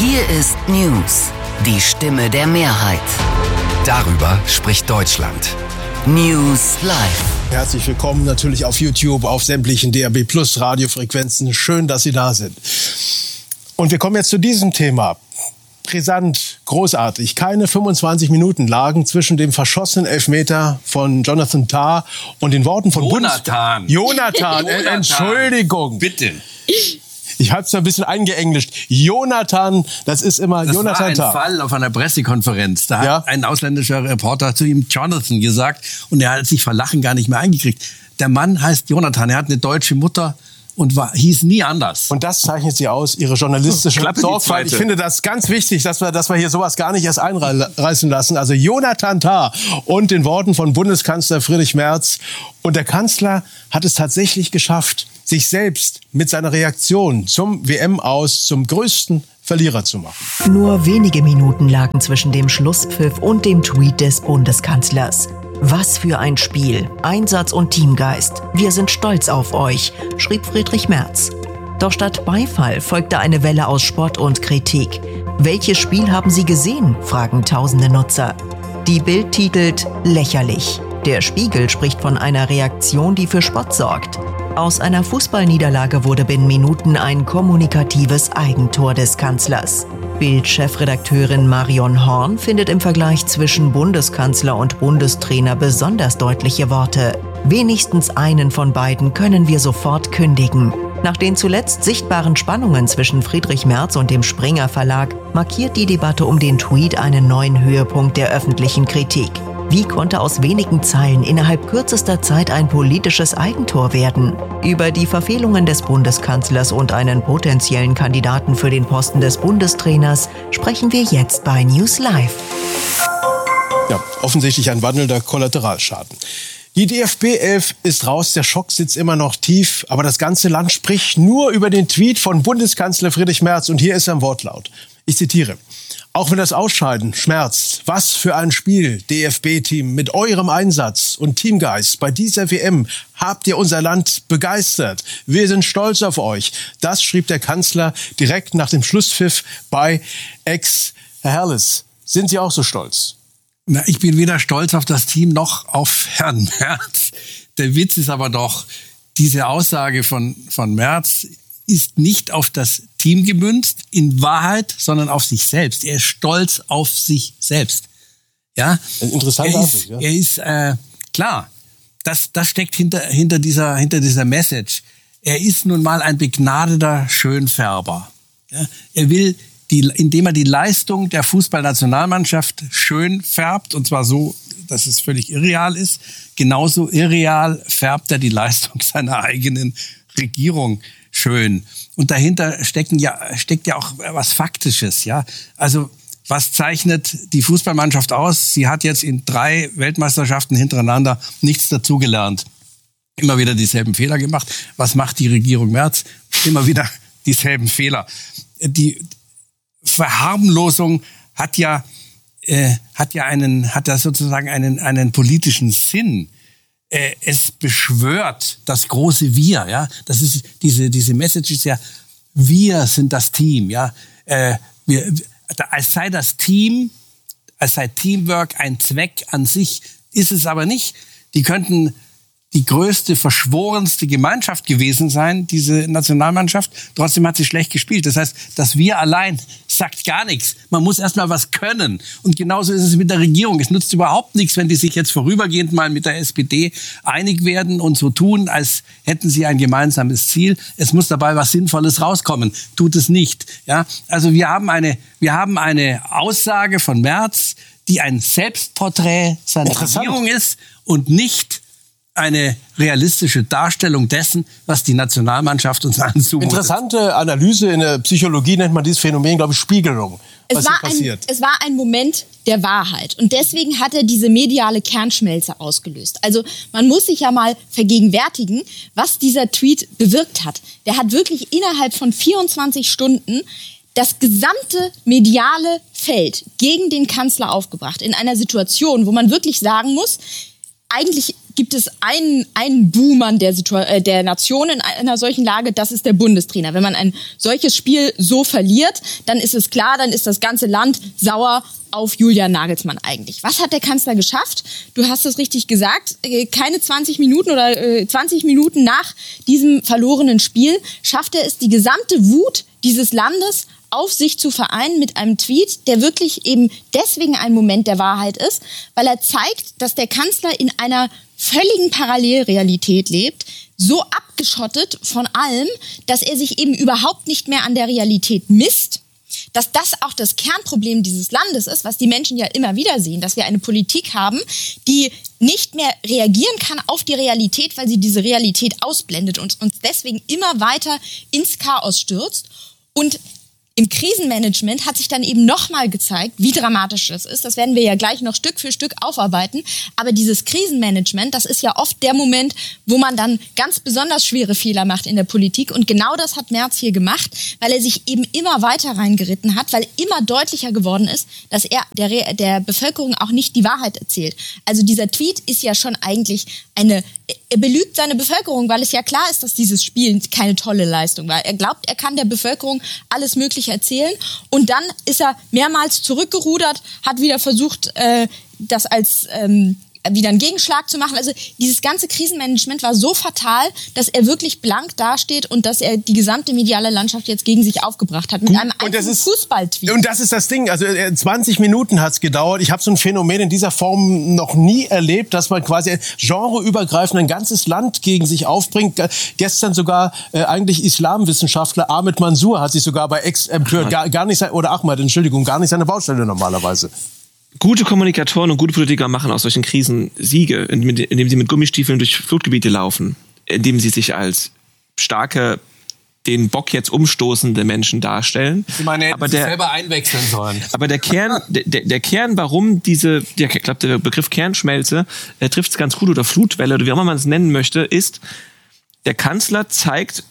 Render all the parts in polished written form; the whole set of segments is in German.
Hier ist News, die Stimme der Mehrheit. Darüber spricht Deutschland. News Live. Herzlich willkommen natürlich auf YouTube, auf sämtlichen DAB+ Radiofrequenzen. Schön, dass Sie da sind. Und wir kommen jetzt zu diesem Thema. Brisant, großartig. Keine 25 Minuten lagen zwischen dem verschossenen Elfmeter von Jonathan Tah und den Worten von Jonathan. Entschuldigung. Bitte. Ich habe es ein bisschen eingeenglischt. Jonathan, das ist immer das Jonathan Tah. Das war ein Fall auf einer Pressekonferenz. Da hat ein ausländischer Reporter zu ihm Jonathan gesagt und er hat sich vor Lachen gar nicht mehr eingekriegt. Der Mann heißt Jonathan, er hat eine deutsche Mutter und hieß nie anders. Und das zeichnet sie aus, ihre journalistische Sorgfalt. Ich finde das ganz wichtig, dass wir hier sowas gar nicht erst einreißen lassen. Also Jonathan Tah und den Worten von Bundeskanzler Friedrich Merz. Und der Kanzler hat es tatsächlich geschafft, sich selbst mit seiner Reaktion zum WM-Aus zum größten Verlierer zu machen. Nur wenige Minuten lagen zwischen dem Schlusspfiff und dem Tweet des Bundeskanzlers. Was für ein Spiel, Einsatz und Teamgeist. Wir sind stolz auf euch, schrieb Friedrich Merz. Doch statt Beifall folgte eine Welle aus Spott und Kritik. Welches Spiel haben Sie gesehen? Fragen tausende Nutzer. Die Bild titelt lächerlich. Der Spiegel spricht von einer Reaktion, die für Spott sorgt. Aus einer Fußballniederlage wurde binnen Minuten ein kommunikatives Eigentor des Kanzlers. Bild-Chefredakteurin Marion Horn findet im Vergleich zwischen Bundeskanzler und Bundestrainer besonders deutliche Worte. Wenigstens einen von beiden können wir sofort kündigen. Nach den zuletzt sichtbaren Spannungen zwischen Friedrich Merz und dem Springer Verlag markiert die Debatte um den Tweet einen neuen Höhepunkt der öffentlichen Kritik. Wie konnte aus wenigen Zeilen innerhalb kürzester Zeit ein politisches Eigentor werden? Über die Verfehlungen des Bundeskanzlers und einen potenziellen Kandidaten für den Posten des Bundestrainers sprechen wir jetzt bei News Live. Ja, offensichtlich ein wandelnder Kollateralschaden. Die DFB-11 ist raus, der Schock sitzt immer noch tief, aber das ganze Land spricht nur über den Tweet von Bundeskanzler Friedrich Merz und hier ist sein Wortlaut. Ich zitiere. Auch wenn das Ausscheiden schmerzt, was für ein Spiel, DFB-Team, mit eurem Einsatz und Teamgeist bei dieser WM habt ihr unser Land begeistert. Wir sind stolz auf euch. Das schrieb der Kanzler direkt nach dem Schlusspfiff bei X. Herr Herrles, sind Sie auch so stolz? Na, ich bin weder stolz auf das Team noch auf Herrn Merz. Der Witz ist aber doch, diese Aussage von Merz ist nicht auf das Team gemünzt, in Wahrheit, sondern auf sich selbst. Er ist stolz auf sich selbst. Ja? Interessante Ansicht, ja. Er ist, klar, das steckt hinter dieser Message. Er ist nun mal ein begnadeter Schönfärber. Ja? Er will, indem er die Leistung der Fußballnationalmannschaft schön färbt, und zwar so, dass es völlig irreal ist, genauso irreal färbt er die Leistung seiner eigenen Regierung schön. Und dahinter steckt ja auch was Faktisches, ja. Also, was zeichnet die Fußballmannschaft aus? Sie hat jetzt in 3 Weltmeisterschaften hintereinander nichts dazugelernt. Immer wieder dieselben Fehler gemacht. Was macht die Regierung Merz? Immer wieder dieselben Fehler. Die Verharmlosung hat ja sozusagen einen politischen Sinn. Es beschwört das große Wir, ja. Das ist diese Message ist ja, wir sind das Team, ja. Als sei Teamwork ein Zweck an sich, ist es aber nicht. Die könnten die größte, verschworenste Gemeinschaft gewesen sein, diese Nationalmannschaft. Trotzdem hat sie schlecht gespielt. Das heißt, das Wir allein sagt gar nichts. Man muss erst mal was können. Und genauso ist es mit der Regierung. Es nutzt überhaupt nichts, wenn die sich jetzt vorübergehend mal mit der SPD einig werden und so tun, als hätten sie ein gemeinsames Ziel. Es muss dabei was Sinnvolles rauskommen. Tut es nicht. Ja? Also wir haben eine Aussage von Merz, die ein Selbstporträt seiner Regierung ist und nicht eine realistische Darstellung dessen, was die Nationalmannschaft uns anzumutet. Interessante Analyse, in der Psychologie nennt man dieses Phänomen, glaube ich, Spiegelung. Es war ein Moment der Wahrheit. Und deswegen hat er diese mediale Kernschmelze ausgelöst. Also man muss sich ja mal vergegenwärtigen, was dieser Tweet bewirkt hat. Der hat wirklich innerhalb von 24 Stunden das gesamte mediale Feld gegen den Kanzler aufgebracht. In einer Situation, wo man wirklich sagen muss, eigentlich gibt es einen Buhmann der Nation in einer solchen Lage, das ist der Bundestrainer. Wenn man ein solches Spiel so verliert, dann ist es klar, dann ist das ganze Land sauer auf Julian Nagelsmann eigentlich. Was hat der Kanzler geschafft? Du hast es richtig gesagt, keine 20 Minuten oder 20 Minuten nach diesem verlorenen Spiel schafft er es, die gesamte Wut dieses Landes auf sich zu vereinen mit einem Tweet, der wirklich eben deswegen ein Moment der Wahrheit ist, weil er zeigt, dass der Kanzler in einer völligen Parallelrealität lebt, so abgeschottet von allem, dass er sich eben überhaupt nicht mehr an der Realität misst, dass das auch das Kernproblem dieses Landes ist, was die Menschen ja immer wieder sehen, dass wir eine Politik haben, die nicht mehr reagieren kann auf die Realität, weil sie diese Realität ausblendet und uns deswegen immer weiter ins Chaos stürzt. Und im Krisenmanagement hat sich dann eben nochmal gezeigt, wie dramatisch das ist. Das werden wir ja gleich noch Stück für Stück aufarbeiten. Aber dieses Krisenmanagement, das ist ja oft der Moment, wo man dann ganz besonders schwere Fehler macht in der Politik. Und genau das hat Merz hier gemacht, weil er sich eben immer weiter reingeritten hat, weil immer deutlicher geworden ist, dass er der Bevölkerung auch nicht die Wahrheit erzählt. Also dieser Tweet ist ja schon eigentlich er belügt seine Bevölkerung, weil es ja klar ist, dass dieses Spiel keine tolle Leistung war. Er glaubt, er kann der Bevölkerung alles Mögliche erzählen. Und dann ist er mehrmals zurückgerudert, hat wieder versucht, das als wieder einen Gegenschlag zu machen. Also dieses ganze Krisenmanagement war so fatal, dass er wirklich blank dasteht und dass er die gesamte mediale Landschaft jetzt gegen sich aufgebracht hat. Mit einem einzigen Fußballtweet. Und das ist das Ding. Also 20 Minuten hat's gedauert. Ich habe so ein Phänomen in dieser Form noch nie erlebt, dass man quasi genreübergreifend ein ganzes Land gegen sich aufbringt. Gestern sogar eigentlich Islamwissenschaftler Ahmed Mansour hat sich sogar bei Ex-Empör gar nicht seine Baustelle normalerweise. Gute Kommunikatoren und gute Politiker machen aus solchen Krisen Siege, indem sie mit Gummistiefeln durch Flutgebiete laufen, indem sie sich als starke, den Bock jetzt umstoßende Menschen darstellen. Ich meine, hätten sie selber einwechseln sollen. Aber der Kern, warum ich glaube, der Begriff Kernschmelze trifft es ganz gut, oder Flutwelle, oder wie auch immer man es nennen möchte, ist, der Kanzler zeigt,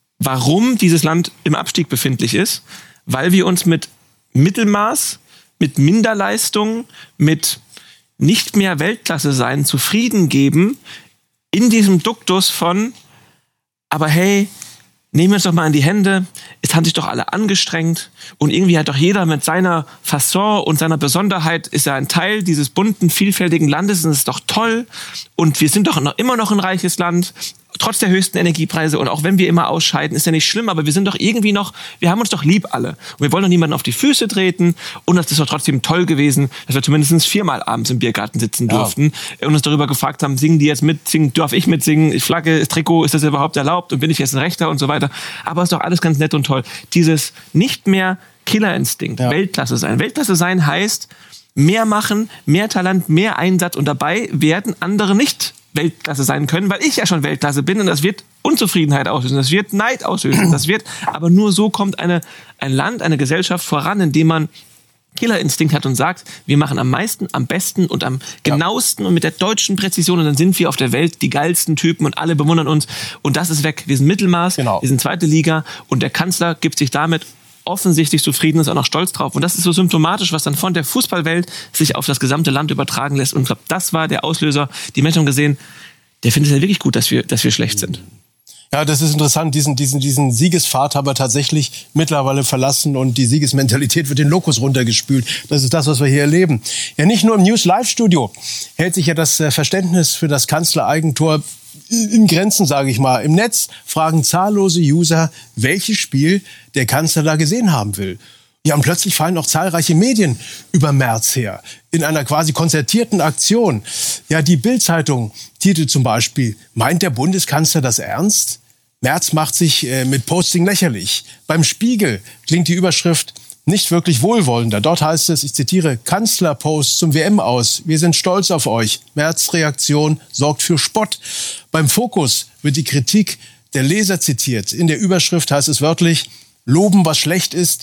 warum dieses Land im Abstieg befindlich ist, weil wir uns mit Mittelmaß, mit Minderleistung, mit nicht mehr Weltklasse sein, zufrieden geben, in diesem Duktus von, aber hey, nehmen wir uns doch mal in die Hände, es haben sich doch alle angestrengt und irgendwie hat doch jeder mit seiner Fasson und seiner Besonderheit, ist er ein Teil dieses bunten, vielfältigen Landes und es ist doch toll und wir sind doch immer noch ein reiches Land, trotz der höchsten Energiepreise und auch wenn wir immer ausscheiden, ist ja nicht schlimm, aber wir sind doch irgendwie noch, wir haben uns doch lieb alle. Und wir wollen doch niemanden auf die Füße treten und das ist doch trotzdem toll gewesen, dass wir zumindest 4-mal abends im Biergarten sitzen durften und uns darüber gefragt haben, singen die jetzt mit, darf ich mitsingen, Flagge, Trikot, ist das überhaupt erlaubt und bin ich jetzt ein Rechter und so weiter. Aber ist doch alles ganz nett und toll. Dieses nicht mehr Killerinstinkt, Weltklasse sein. Weltklasse sein heißt mehr machen, mehr Talent, mehr Einsatz und dabei werden andere nicht Weltklasse sein können, weil ich ja schon Weltklasse bin und das wird Unzufriedenheit auslösen, das wird Neid auslösen, aber nur so kommt ein Land, eine Gesellschaft voran, indem man Killerinstinkt hat und sagt, wir machen am meisten, am besten und am genauesten und mit der deutschen Präzision und dann sind wir auf der Welt die geilsten Typen und alle bewundern uns und das ist weg. Wir sind Mittelmaß, wir sind zweite Liga und der Kanzler gibt sich damit offensichtlich zufrieden, ist auch noch stolz drauf. Und das ist so symptomatisch, was dann von der Fußballwelt sich auf das gesamte Land übertragen lässt. Und ich glaube, das war der Auslöser. Die Menschen haben gesehen, der findet es ja wirklich gut, dass wir schlecht sind. Ja, das ist interessant. Diesen Siegespfad haben wir tatsächlich mittlerweile verlassen und die Siegesmentalität wird den Lokus runtergespült. Das ist das, was wir hier erleben. Ja, nicht nur im News-Live-Studio hält sich ja das Verständnis für das Kanzlereigentor in Grenzen, sage ich mal. Im Netz fragen zahllose User, welches Spiel der Kanzler da gesehen haben will. Ja, und plötzlich fallen auch zahlreiche Medien über Merz her. In einer quasi konzertierten Aktion. Ja, die Bild-Zeitung titelt zum Beispiel, meint der Bundeskanzler das ernst? Merz macht sich mit Posting lächerlich. Beim Spiegel klingt die Überschrift nicht wirklich wohlwollender. Dort heißt es, ich zitiere, Kanzlerpost zum WM-Aus. Wir sind stolz auf euch. Merz' Reaktion sorgt für Spott. Beim Fokus wird die Kritik der Leser zitiert. In der Überschrift heißt es wörtlich, loben, was schlecht ist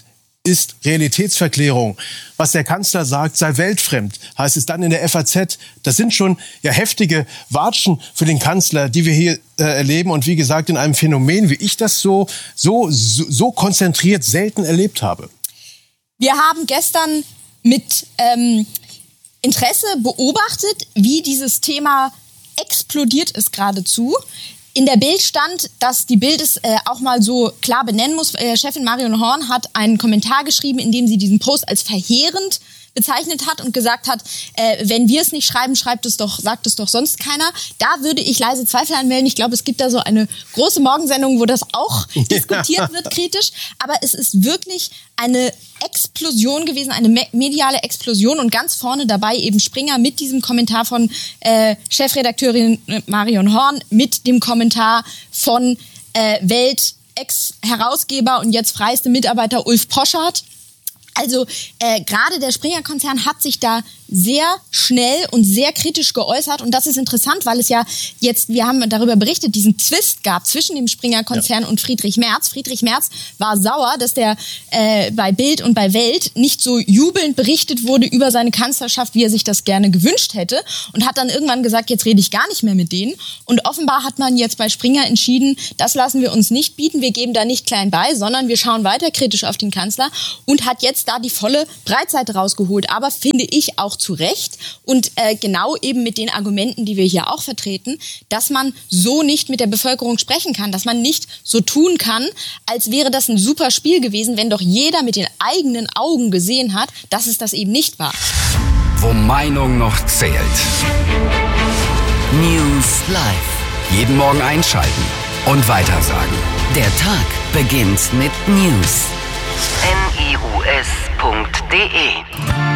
Realitätsverklärung. Was der Kanzler sagt, sei weltfremd, heißt es dann in der FAZ. Das sind schon heftige Watschen für den Kanzler, die wir hier erleben. Und wie gesagt, in einem Phänomen, wie ich das so konzentriert selten erlebt habe. Wir haben gestern mit Interesse beobachtet, wie dieses Thema explodiert es geradezu. In der Bild stand, dass die Bild es auch mal so klar benennen muss. Chefin Marion Horn hat einen Kommentar geschrieben, in dem sie diesen Post als verheerend bezeichnet hat und gesagt hat, wenn wir es nicht schreiben, sagt es doch sonst keiner. Da würde ich leise Zweifel anmelden. Ich glaube, es gibt da so eine große Morgensendung, wo das auch diskutiert wird, kritisch. Aber es ist wirklich eine Explosion gewesen, eine mediale Explosion und ganz vorne dabei eben Springer mit diesem Kommentar von Chefredakteurin Marion Horn, mit dem Kommentar von Welt Ex-Herausgeber und jetzt freieste Mitarbeiter Ulf Poschardt. Also gerade der Springer-Konzern hat sich da sehr schnell und sehr kritisch geäußert und das ist interessant, weil es ja jetzt, wir haben darüber berichtet, diesen Zwist gab zwischen dem Springer-Konzern und Friedrich Merz. Friedrich Merz war sauer, dass der bei Bild und bei Welt nicht so jubelnd berichtet wurde über seine Kanzlerschaft, wie er sich das gerne gewünscht hätte und hat dann irgendwann gesagt, jetzt rede ich gar nicht mehr mit denen und offenbar hat man jetzt bei Springer entschieden, das lassen wir uns nicht bieten, wir geben da nicht klein bei, sondern wir schauen weiter kritisch auf den Kanzler und hat jetzt da die volle Breitseite rausgeholt, aber finde ich auch zu Recht und genau eben mit den Argumenten, die wir hier auch vertreten, dass man so nicht mit der Bevölkerung sprechen kann, dass man nicht so tun kann, als wäre das ein super Spiel gewesen, wenn doch jeder mit den eigenen Augen gesehen hat, dass es das eben nicht war. Wo Meinung noch zählt. News Live. Jeden Morgen einschalten und weitersagen. Der Tag beginnt mit News. news.de